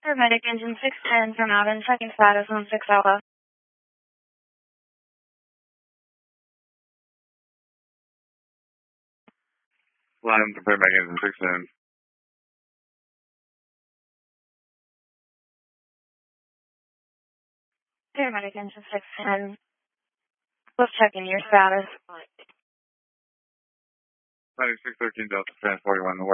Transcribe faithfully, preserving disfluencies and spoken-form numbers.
Paramedic engine six ten from out in checking status on six Alpha. Line to paramedic engine six ten. Paramedic engine six ten. Let's check in your status. ninety-six thirteen Delta, transporting one.